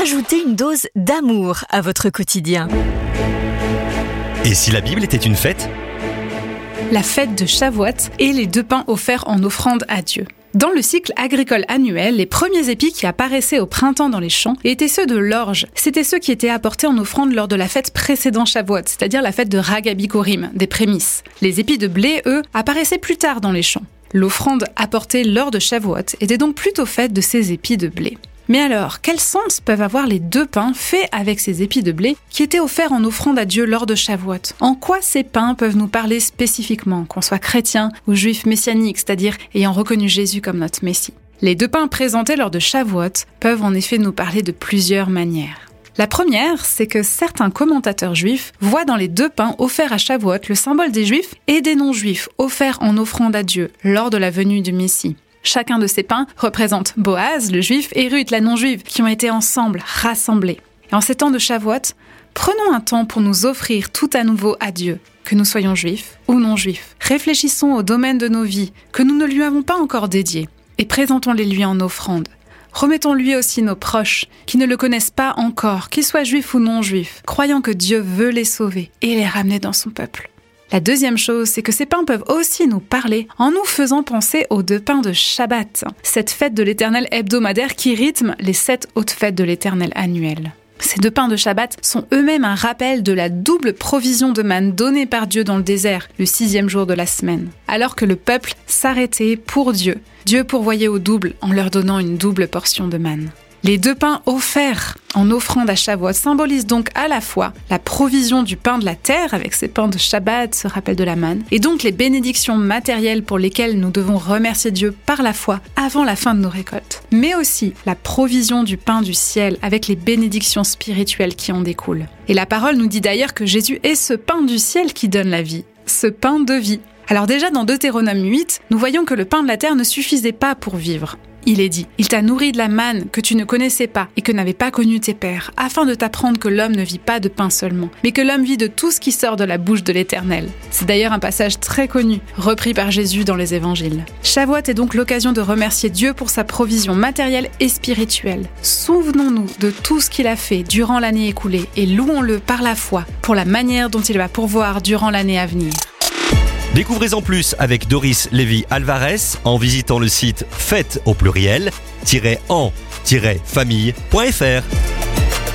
Ajoutez une dose d'amour à votre quotidien. Et si la Bible était une fête ? La fête de Shavuot et les 2 pains offerts en offrande à Dieu. Dans le cycle agricole annuel, les premiers épis qui apparaissaient au printemps dans les champs étaient ceux de l'orge. C'était ceux qui étaient apportés en offrande lors de la fête précédant Shavuot, c'est-à-dire la fête de Ragabikorim, des prémices. Les épis de blé, eux, apparaissaient plus tard dans les champs. L'offrande apportée lors de Shavuot était donc plutôt faite de ces épis de blé. Mais alors, quel sens peuvent avoir les 2 pains faits avec ces épis de blé qui étaient offerts en offrande à Dieu lors de Shavuot ? En quoi ces pains peuvent nous parler spécifiquement, qu'on soit chrétien ou juif messianique, c'est-à-dire ayant reconnu Jésus comme notre Messie ? Les 2 pains présentés lors de Shavuot peuvent en effet nous parler de plusieurs manières. La première, c'est que certains commentateurs juifs voient dans les 2 pains offerts à Shavuot le symbole des juifs et des non-juifs offerts en offrande à Dieu lors de la venue du Messie. Chacun de ces pains représente Boaz, le juif, et Ruth, la non-juive, qui ont été ensemble, rassemblés. Et en ces temps de Shavuot, prenons un temps pour nous offrir tout à nouveau à Dieu, que nous soyons juifs ou non-juifs. Réfléchissons au domaine de nos vies, que nous ne lui avons pas encore dédié, et présentons-les lui en offrande. Remettons-lui aussi nos proches, qui ne le connaissent pas encore, qu'ils soient juifs ou non-juifs, croyant que Dieu veut les sauver et les ramener dans son peuple. La deuxième chose, c'est que ces pains peuvent aussi nous parler en nous faisant penser aux 2 pains de Shabbat, cette fête de l'Éternel hebdomadaire qui rythme les 7 hautes fêtes de l'Éternel annuelles. Ces 2 pains de Shabbat sont eux-mêmes un rappel de la double provision de manne donnée par Dieu dans le désert, le 6e jour de la semaine. Alors que le peuple s'arrêtait pour Dieu, Dieu pourvoyait au double en leur donnant une double portion de manne. Les 2 pains offerts en offrande à Shavuot symbolisent donc à la fois la provision du pain de la terre avec ces pains de Shabbat, ce rappel de la manne, et donc les bénédictions matérielles pour lesquelles nous devons remercier Dieu par la foi avant la fin de nos récoltes, mais aussi la provision du pain du ciel avec les bénédictions spirituelles qui en découlent. Et la parole nous dit d'ailleurs que Jésus est ce pain du ciel qui donne la vie, ce pain de vie. Alors déjà dans Deutéronome 8, nous voyons que le pain de la terre ne suffisait pas pour vivre. Il est dit, il t'a nourri de la manne que tu ne connaissais pas et que n'avaient pas connu tes pères, afin de t'apprendre que l'homme ne vit pas de pain seulement, mais que l'homme vit de tout ce qui sort de la bouche de l'Éternel. C'est d'ailleurs un passage très connu, repris par Jésus dans les évangiles. Shavuot est donc l'occasion de remercier Dieu pour sa provision matérielle et spirituelle. Souvenons-nous de tout ce qu'il a fait durant l'année écoulée et louons-le par la foi pour la manière dont il va pourvoir durant l'année à venir. Découvrez-en plus avec Doris Lévy-Alvarez en visitant le site fête au pluriel-en-famille.fr.